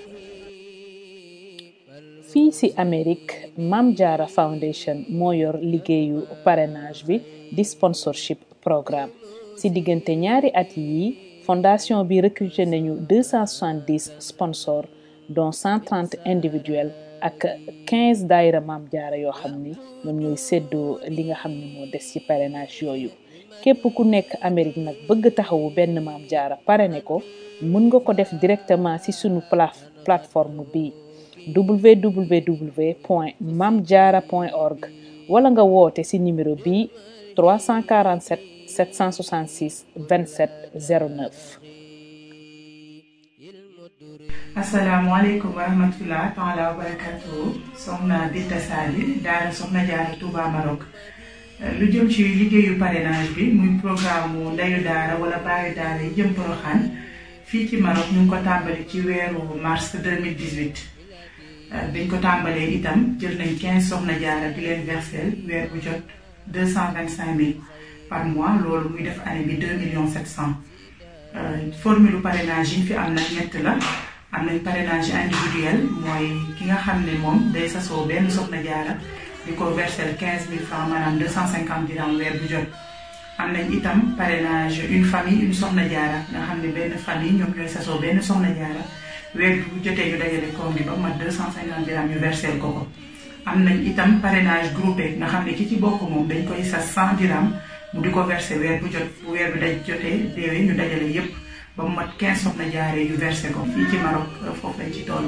fii ci Amérique Mame Diarra Foundation moo yor liggéeyu parrainage bi di sponsorship programme ci diggante ñaari at yi fondation bi recruté nañu 270 sponsors dont 130 individuels ak 15 daayira Mame Diarra yoo xam ni ñoom ñooy séddoo li nga xam ne moo des ci parrainage yooyu képp ku nekk Amérique nag bëgg taxawu benn Mame Diarra parrainé ko mën nga ko def directement ci sunu plateforme bi www.mamediarra.org wala nga woote ci numéro bi 347 766 27 09. asalaamaaleykum wa rahmatulah taala wa barakatuhu soxna Binta Sali daara soxna Diarra Touba Maroc lu jëm ci liggéeyu parrainage bi muy programme mu ndeyu daara wala baayu daara yi jëm Porokhane fii ci Maroc ñu ngi ko tàmbali ci weeru mars 2018 biñ ko tàmbalee itam jël nañ 15 soxna Diarra di leen versel weer bu jot 225 000 par mois loolu muy def année bi 2 700 000 formule parrainage yi fi am nag ñett la am nañ parrainage individuel mooy ki nga xam ne moom day sasoo benn soxna Diarra di ko versel 15 000 francs maanaam 250 dirhams weer bu jot. am nañ itam parrainage une famille une soxna Diarra nga xam ne benn famille ñoom ñooy sasoo benn soxna Diarra weer bu jotee ñu dajale koom gi ba mat 250 dirhams ñu versel ko. am nañ itam parrainage groupé nga xam ne ki ci bokk moom dañ koy sas 100 dirhams mu di ko versé weer bu jot bu weer bi daj jotee deewee ñu dajale yépp ba mu mat 15 soxna Diarra yu versé ko fii ci Maroc foofu lañ ci toll.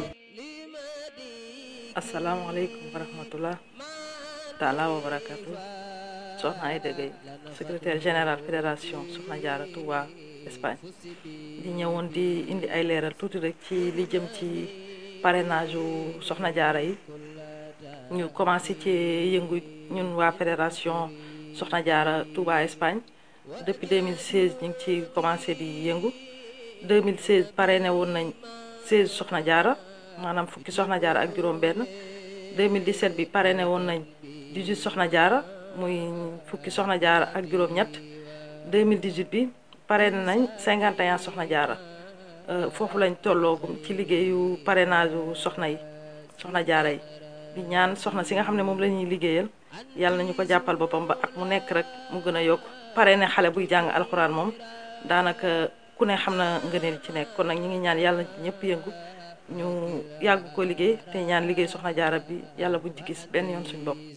asalaamaaleykum wa rahmatullah taala wa barakatu soxna Aïda Gueye secrétaire général fédération soxna Diarra Touba Espagne di ñëwoon di indi ay leeral tuuti rek ci li jëm ci parrainage u soxna Diarra yi ñu commencé ci yëngu ñun waa fédération soxna Diarra Touba Espagne depuis 2016 ñu ngi ci commencé di yëngu 2016 parrainé woon nañ 16 soxna Diarra maanaam fukki soxna Diarra ak juróom benn 2017 bi parrainé woon nañ 18 soxna Diarra muy fukki soxna Diarra ak juróom ñett 2018 bi parrainé nañ 51 soxna Diarra foofu lañ tolloogum ci liggéeyu parrainage u soxna Diarra yi di ñaan soxna si nga xam ne moom la ñuy liggéeyal yàlla nañu ko jàppal boppam ba at mu nekk rek mu gën a yokk parrainé xale buy jàng alxuraan moom daanaka ku ne xam na ngëneel ci nekk kon nag ñu ngi ñaan yàlla ñëpp yëngu ñu yàgg ko liggéey te ñaan liggéey soxna Diarra bi yàlla buñ ci gis benn yoon suñ bopp.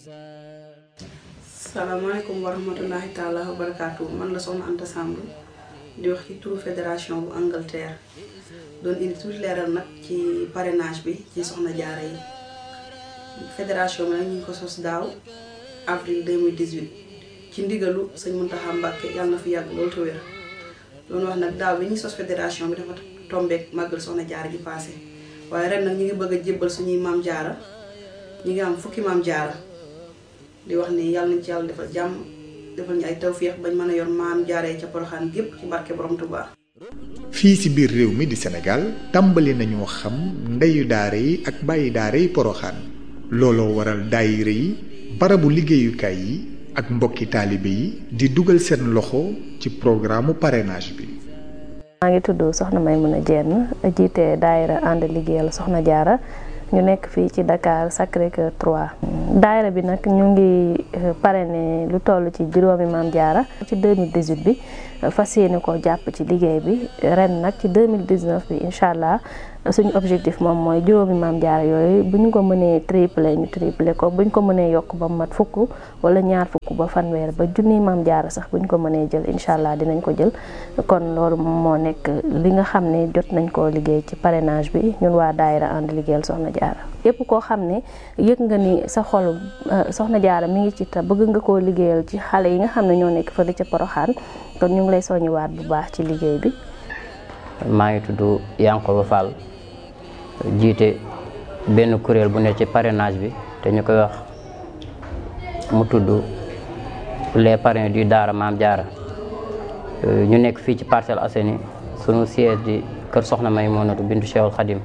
salaamaaleykum wa rahmatullahi taala wa barakaatu man la soxna Anta Samb di wax ci turu fédération bu Angleterre doon indi tuuti leeral nag ci parrainage bi ci soxna Diarra yi fédération bi nag ñu ngi ko sos daaw avril 2018 ci ndigalu sëñ Mountakha Mbacké yàlla na fi yàgg loolu te wér doon wax nag daaw bi ñuy sos fédération bi dafa tombeek màggal soxna Diarra ji passé waaye ren nag ñu ngi bëgg a jébbal suñuy Mame Diarra ñu ngi am fukki Mame Diarra di wax ni yàlla nañ ci yàlla defal jàmm defal ñu ay tawféex bañ mën a yor Mame Diarra yi ca Porokhane gépp ci barke borom Touba. fii ci biir réew mi di Sénégal tàmbali nañoo xam ndeyu daara yi ak bàyyi daara yi Porokhane looloo waral daayira yi barabu liggéeyukaay yi ak mbokki taalibe yi di dugal seen loxo ci programme parrainage bi. maa ngi tudd soxna Maymuna Jenn jiite daayira ànd liggéeyal soxna Diarra ñu nekk fii ci Dakar Sacré-Cœur 3. daayira bi nag ñu ngi parrainé lu toll ci juróomi Maam Jaara ci 2018 bi fas yéene ko jàpp ci liggéey bi ren nag ci 2019 bi incha allah suñu objectif moom mooy juróomi Maam Jaara yooyu bu ñu ko mënee tripler ñu tripler ko bu ñu ko mënee yokk ba mat fukk wala ñaar fukk ba fanweer ba junni Maam Jaara sax bu ñu ko mënee jël incha allah dinañ ko jël. kon loolu moo nekk li nga xam ne jot nañ koo liggéey ci parrainage bi ñun waa daayira ànd liggéeyal Soxna Jaara yépp koo xam ne yëg nga ni sa xol Soxna Jaara mi ngi ci te bëgg nga koo liggéeyal ci xale yi nga xam ne ñoo nekk fële ca Poroxaan kon ñu ngi lay soññiwaat bu baax ci liggéey bi. maa ngi tudd Yankoba Fall jiite benn kuréel bu ne ci parrainage bi te ñu koy wax mu tudd les parrains du Daara Maam Jaara ñu nekk fii ci Parcelles Assainies sunu siège di kër Soxna Maymunatu bintu Cheikhul Khadim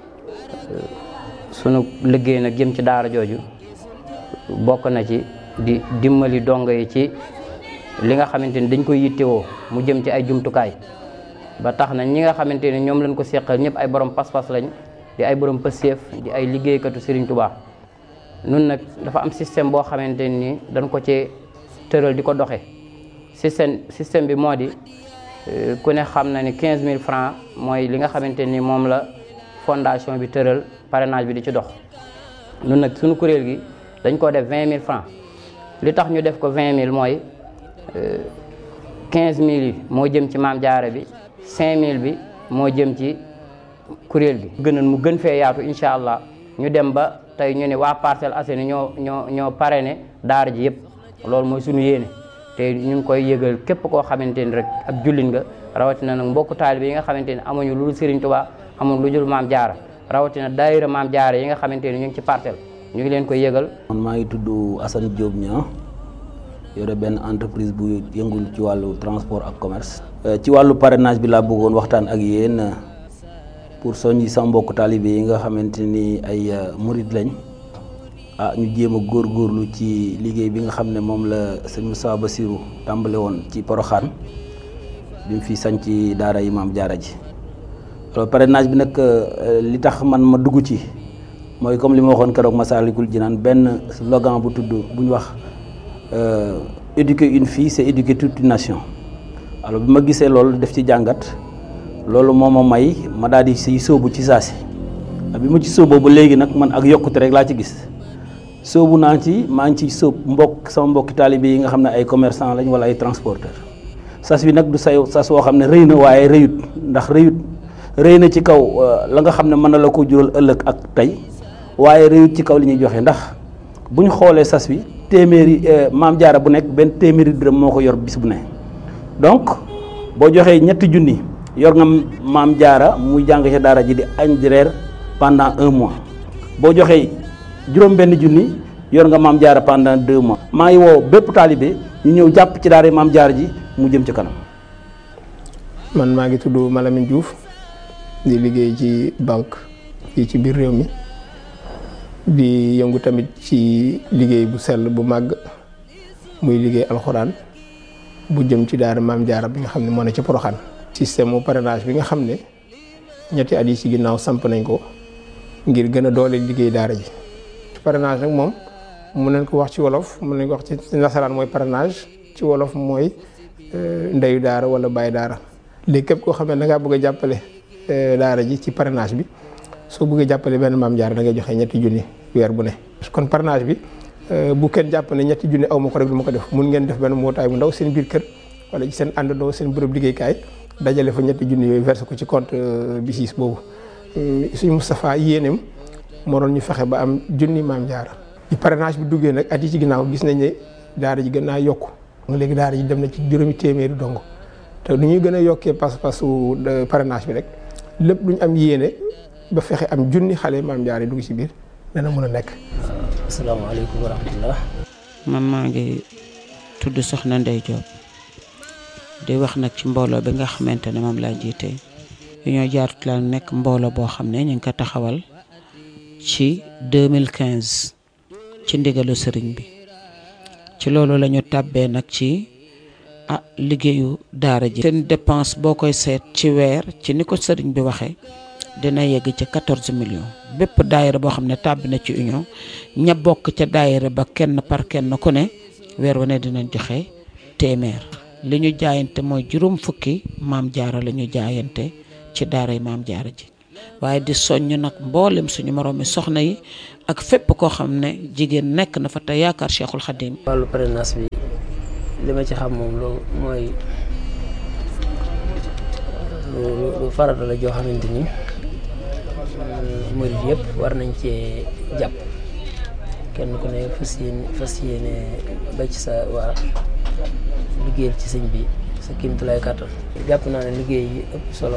sunu liggéey nag jëm ci daara jooju bokk na ci di dimbali dongo yi ci li nga xamante ni dañ koy yittewoo mu jëm ci ay jumtukaay ba tax na ñi nga xamante ni ñoom lañ ko seqal ñëpp ay borom pas-pas lañ di ay borom pëseef di ay liggéeykatu Serigne Touba nun nag dafa am système boo xamante ni dañ ko ci tëral di ko doxe système bi moo di ku ne xam na ni 15000 francs mooy li nga xamante ni moom la fondation bi tëral parrainage bi di ci dox nun nag suñu kuréel gi dañ ko def 20000 francs li tax ñu def ko 20000 mooy 15000 yi moo jëm ci Maam Jaara bi 5000 bi moo jëm ci kuréel gi gënoon mu gën fee yaatu incha allah ñu dem ba tey ñu ne waa Parcelles Assainies ñoo parrainé daara ji yëpp loolu mooy suñu yéene te ñu ngi koy yëgal képp koo xamante ni rek ab jullit nga rawatina nag mbokku taalibe yi nga xamante ni amuñu lu dul Serigne Touba amuñu lu dul Maam Jaara rawatina daayira Maam Jaara yi nga xamante ni ñu ngi ci parcelle ñu ngi leen koy yëgal. man maa ngi tudd Assane Diop Niang yore benn entreprise bu yëngul ci wàllu transport ak commerce. ci wàllu parrainage bi laa bëggoon waxtaan ak yéen pour soññi sama mbokku taalibe yi nga xamante ni ay murid lañ ñu jéem a góorgóorlu ci liggéey bi nga xam ne moom la sëñ Moussa Bassirou tàmbale woon ci Poroxaan bi mu fi sañ ci daara yi Maam Jaara ji. alors parrainage bi nag li tax man ma dugg ci mooy comme li ma waxoon keroog Masaalikul Jinaan benn slogan bu tudd bu ñu wax éduquer une fille c'est éduquer toute une nation. alors bi ma gisee loolu def ci jàngat loolu moo ma may ma daal di siy sóobu ci saasi bi ma ci sóoboo ba léegi nag man ak yokkute rek laa ci gis sóobu naa ci maa ngi ciy sóob sama mbokki taalibe yi nga xam ne ay commerçant lañ wala ay transporteur sas bi nag du sas woo xam ne rëy na waaye rëyut ndax rëy na ci kaw la nga xam ne mën na la ko jural ëllëg ak tey waaye rëyut ci kaw li ñuy joxe ndax bu ñu xoolee sas bi téeméeri Maam Jaara bu nekk benn téeméeri dërëm moo ko yor bis bu ne donc boo joxee 3 junni yor nga Maam Jaara muy jàng ci daara ji di añ di reer pendant 1 mois boo joxee juróom-benn junni yor nga Maam Jaara pendant 2 mois. maa ngi woo bépp taalibe ñu ñëw jàpp ci daara Maam Jaara ji mu jëm ci kanam. man maa ngi tudd Malamine Diouf di liggéey ci banque fii ci biir réew mi di yëngu tamit ci liggéey bu sell bu màgg muy liggéey alxuraan bu jëm ci daara Maam Jaara bi nga xam ne moo ne ci Poroxaan. système mu parrainage bi nga xam ne ñetti at yi ci ginnaaw samp nañ ko ngir gën a doole liggéey daara ji. parrainage nag moom mun nañ ko wax ci wolof mun nañ ko wax ci nasaraan mooy parrainage ci wolof mooy ndeyu daara wala baay daara. léegi képp koo xam ne da ngaa bëgg a jàppale daara ji ci parrainage bi soo bëggee jàppale benn Maam Jaara da ngay joxe 3 junni weer bu ne. kon parrainage bi bu kenn jàpp ne 3 junni aw ma ko rek du ma ko def mun ngeen def benn mbootaay bu ndaw seen biir kër wala ci seen àndandoo seen bërëb liggéeykaay dajale fa 3 junni yooyu versé ko ci compte BICIS boobu suñu Moustapha yéeneem moo doon ñu fexe ba am junni Maam Jaara. ci parrainage bi duggee nag at yi ci ginnaaw gis nañ ne daara ji gën naa yokku léegi daara ji dem na ci juróomi téeméeri dongo te nu ñuy gën a yokkee pas-pasu parrainage bi rek lépp lu ñu am yéene ba fexe am junni xale Maam Jaara yi dugg ci biir dana mën a nekk. asalaamaaleykum wa rahmatullah. man maa ngi tudd Soxna Ndey Diop di wax nag ci mbooloo bi nga xamante ne moom laa jiite Union Jaaratu la nekk mbooloo boo xam ne ñu ngi ko taxawal ci 2015 ci ndigalu sëriñ bi ci loolu la ñu tàbbee nag ci liggéeyu daara ji. seen dépense boo koy seet ci weer ci ni ko sëriñ bi waxee dina yegg ci 14 millions bépp daayira boo xam ne tàbbi na ci union ña bokk ca daayira ba kenn par kenn ku ne weer wu ne dinañ joxe téeméer li ñu jaayante mooy juróom fukki maam jaara la ñu jaayante ci daara yi maam jaara ji waaye di soññ nag mboolem suñu moroomi soxna yi ak fépp koo xam ne jigéen nekk na fa te yaakaar Cheikhul Khadim. wàllu parrainage bi li ma ci xam moom loolu mooy lu farata la joo xamante ni murid yëpp war nañ cee jàpp kenn ku ne fas yéene ba ci sa waa liggéeyal ci sëñ bi sa kéemtulaay kàttan. jàpp naa ne liggéey yi ëpp solo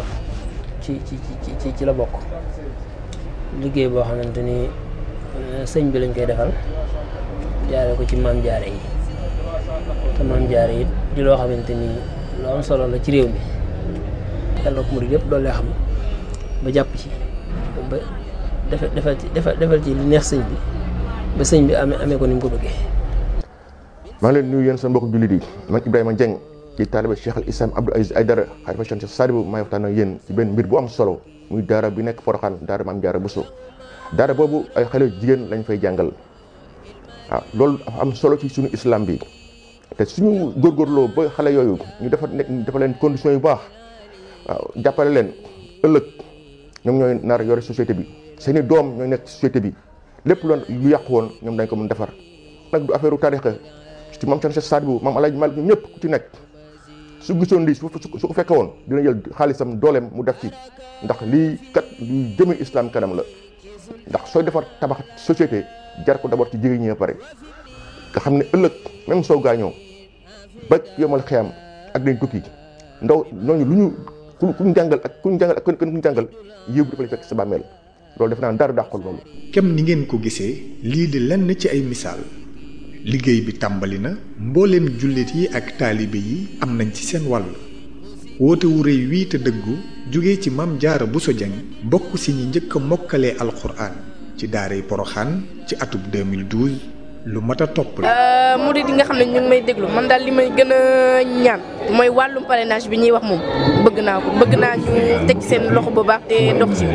ci la bokk liggéey boo xamante ni sëñ bi lañ koy defal jaare ko ci maam jaare yi te maam jaare yi di loo xamante ni lu am solo la ci réew mi yàlla ko murid yëpp doole xam ba jàpp ci ba defal ci li neex sëñ bi ba sëñ bi amee ko ni mu ko bëggee. maa ngi leen nuyu yéen seen mbokku jullit yi man Ibrahima Dieng ci taalibe Cheikh al Islam Abdou Aziz Aïdara xalifa Cheikh Sadibou maay waxtaan ak yéen ci benn mbir bu am solo muy daara bi nekk Porokhane daara Maam Jaara Bousso daara boobu ay xale jigéen lañ fay jàngal waaw loolu dafa am solo ci suñu islam bi te suñu góorgóorloo ba xale yooyu ñu dafa leen conditions yu baax waaw jàppale leen ëllëg ñoom ñooy nar yore société bi seeni doom ñooy nekk société bi lépp lu yàqu woon ñoom dañ ko mën defar nag du affaire u tarixa ci maam Cheikh Sadibou maam Alaaji Malik ñëpp ku ci nekk su gisoon lii su ko fekke woon dina jël xaalisam dooleem mu def ci ndax lii kat luy jëme islam kanam la ndax sooy defar tabax société jar ko d'abord ci jigéen ñi pare nga xam ne ëllëg même soo gaañoo ba yomal xiyam ak dañ tukki ndaw ñooñu lu ñu ku ñu jàngal ak ku ñu jàngal yéegu dafa lay fekk sa bàmmeel loolu def naa dara dàqul loolu. kem ni ngeen ko gisee lii di lenn ci ay misaal liggéey bi tàmbali na mbooleem jullit yi ak taalibe yi am nañ ci seen wàll woote wu rëy wii te dëggu jóge ci Maam Jaara Bousso Dieng bokk si ñi njëkk a mokkalee alxuraan ci daaray Porokhane ci atub 2012 lu mat a topp la. murid yi nga xam ne ñu ngi may déglu man daal li may gën a ñaan mooy wàllum parrainage bi ñuy wax moom bëgg naa ñu teg seen loxo bu baax te dox ci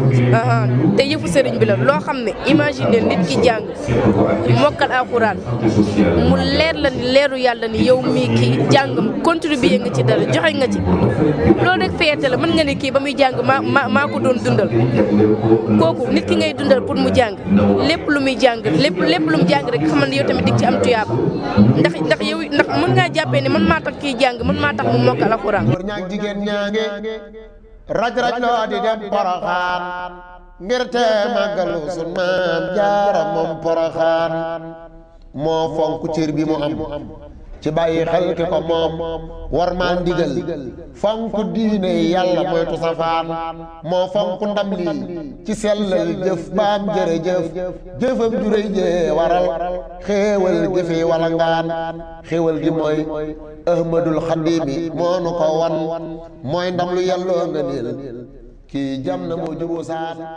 te yëfu sëriñ bi la loo xam ne imagine nit ki jàng mokkal alxuraan mu leer la ni leeru yàlla ni yow mii kii jàngam contribuer nga ci dara joxe nga ci loolu rek feete la mën nga ne kii ba muy jàng maa ko doon dundal kooku nit ki ngay dundal pour mu jàng lépp lu muy jàng lépp lu mu jàng rek xamal ne yow tamit dig ci am tuyaaba ndax yow ndax mën ngaa jàppee ne man maa tax kii jàng man maa tax mu mokkal alxuraan. ñaag jigéen ñaange raj loo di dem Porokhane ngir te màggalu sun maam jaara moom Porokhane moo fonk cër bi mu am ci bàyyi xel ki ko moom war maa ndigal fonk diine yàlla moytu safaan moo fonk ndam lii ci sellal jëf baam jërëjëf jëfam ju rëy jee waral xéewal gi fi wala ngaan xéewal gi mooy ahmadul xadimi moo nu ko wan mooy ndam lu yàlloo nga niil kii jam na moo juboo saan